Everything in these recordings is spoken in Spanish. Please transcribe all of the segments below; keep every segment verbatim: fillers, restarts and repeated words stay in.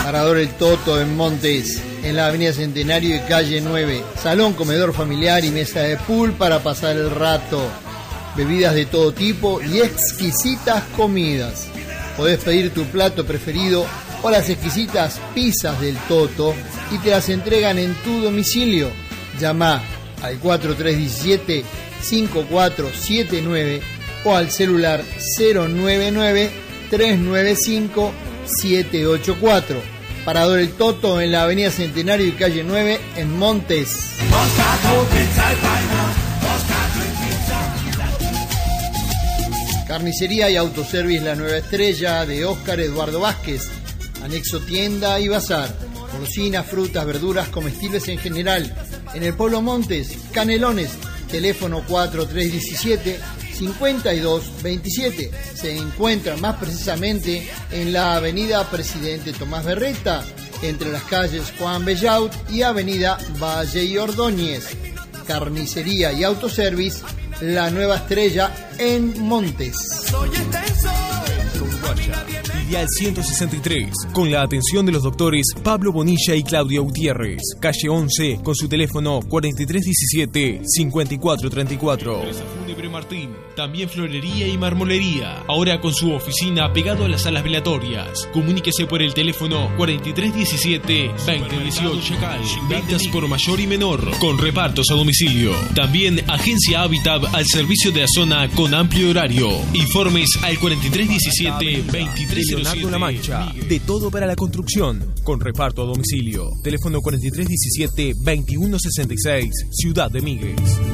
Parador El Toto en Montes, en la avenida Centenario y calle nueve. Salón, comedor familiar y mesa de pool para pasar el rato. Bebidas de todo tipo y exquisitas comidas. Podés pedir tu plato preferido o las exquisitas pizzas del Toto y te las entregan en tu domicilio. Llama al cuatro tres uno siete, cinco cuatro siete nueve o al celular cero nueve nueve, tres nueve cinco, siete ocho cuatro. Parador El Toto en la avenida Centenario y calle nueve en Montes. Carnicería y autoservice La Nueva Estrella de Óscar Eduardo Vázquez. Anexo tienda y bazar. Cocinas, frutas, verduras, comestibles en general. En el pueblo Montes, Canelones. Teléfono cuatro tres uno siete, cinco dos dos siete. Se encuentra más precisamente en la avenida Presidente Tomás Berreta, entre las calles Juan Bellaut y avenida Valle y Ordóñez. Carnicería y autoservice La Nueva Estrella en Montes. Ideal ciento sesenta y tres, con la atención de los doctores Pablo Bonilla y Claudia Gutiérrez. Calle once, con su teléfono cuatro tres uno siete, cinco cuatro tres cuatro. Fúnebre Martín, también florería y marmolería. Ahora con su oficina pegado a las salas velatorias. Comuníquese por el teléfono cuatro tres uno siete, veinte dieciocho. Ventas por mayor y menor, con repartos a domicilio. También Agencia Habitat al servicio de la zona con amplio horario. Informes al cuatro tres uno siete, veintitrés cero siete. La Mancha, de todo para la construcción, con reparto a domicilio. Teléfono cuatro tres uno siete, veintiuno sesenta y seis, Ciudad de Migues.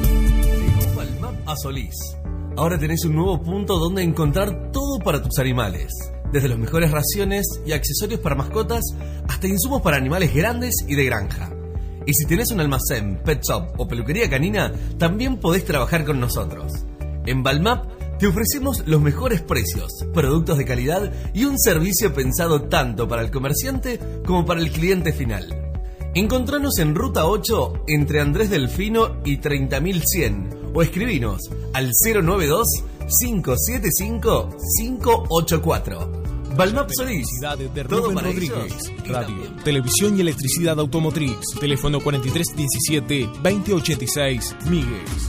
Llegó Balmap a Solís. Ahora tenés un nuevo punto donde encontrar todo para tus animales. Desde los mejores raciones y accesorios para mascotas hasta insumos para animales grandes y de granja. Y si tenés un almacén, pet shop o peluquería canina, también podés trabajar con nosotros. En Balmap te ofrecemos los mejores precios, productos de calidad y un servicio pensado tanto para el comerciante como para el cliente final. Encontranos en Ruta ocho entre Andrés Delfino y treinta mil cien o escribinos al cero nueve dos, cinco siete cinco, cinco ocho cuatro. Balmap Solís, de todo para Rodríguez. ellos. Radio, televisión y electricidad automotriz. Teléfono cuatro tres uno siete, veinte ochenta y seis, Migues.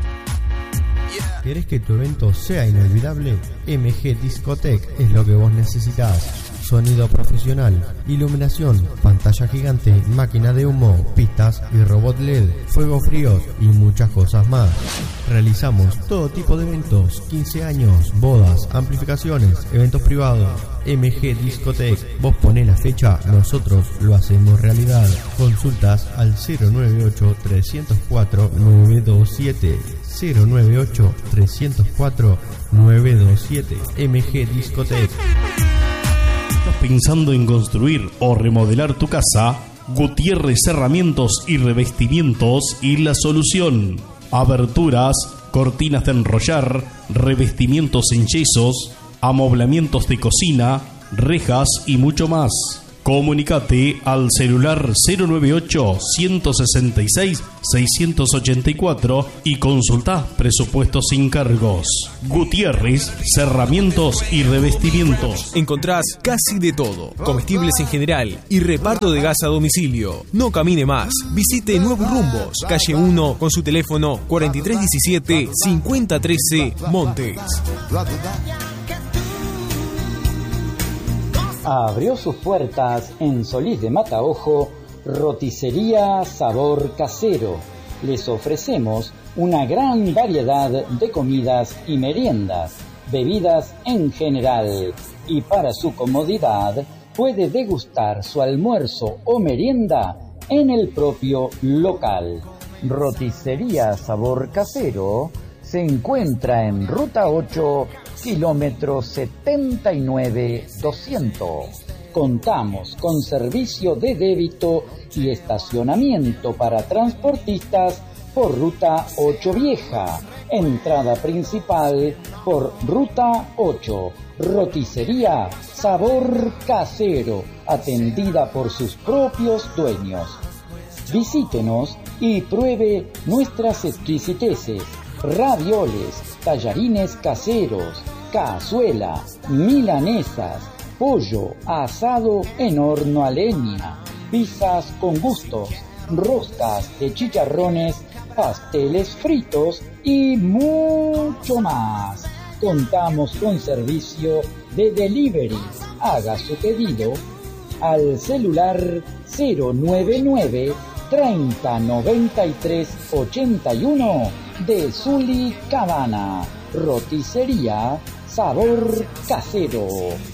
¿Querés que tu evento sea inolvidable? M G Discotech es lo que vos necesitas. Sonido profesional, iluminación, pantalla gigante, máquina de humo, pistas y robot L E D, fuegos fríos y muchas cosas más. Realizamos todo tipo de eventos, quince años, bodas, amplificaciones, eventos privados. M G Discotech, vos ponés la fecha, nosotros lo hacemos realidad. Consultas al cero nueve ocho, tres cero cuatro, nueve dos siete. cero nueve ocho, tres cero cuatro, nueve dos siete. M G Discotech. ¿Estás pensando en construir o remodelar tu casa? Gutiérrez Cerramientos y Revestimientos y la solución. Aberturas, cortinas de enrollar, revestimientos en yesos, amoblamientos de cocina, rejas y mucho más. Comunicate al celular cero nueve ocho, uno seis seis, seis ocho cuatro y consulta presupuestos sin cargos. Gutiérrez, Cerramientos y Revestimientos. Encontrás casi de todo, comestibles en general y reparto de gas a domicilio. No camine más, visite Nuevos Rumbos, calle uno con su teléfono cuatro tres uno siete, cinco cero uno tres, Montes. Abrió sus puertas en Solís de Mataojo, Roticería Sabor Casero. Les ofrecemos una gran variedad de comidas y meriendas, bebidas en general. Y para su comodidad, puede degustar su almuerzo o merienda en el propio local. Roticería Sabor Casero se encuentra en Ruta ocho, kilómetro setenta y nueve doscientos. Contamos con servicio de débito y estacionamiento para transportistas por Ruta ocho Vieja. Entrada principal por Ruta ocho. Roticería Sabor Casero, atendida por sus propios dueños. Visítenos y pruebe nuestras exquisiteces. Ravioles, tallarines caseros, cazuela, milanesas, pollo asado en horno a leña, pizzas con gustos, roscas de chicharrones, pasteles fritos y mucho más. Contamos con servicio de delivery. Haga su pedido al celular cero nueve nueve, treinta, noventa y tres, ochenta y uno de Zuli Cabana. Roticería Sabor Casero.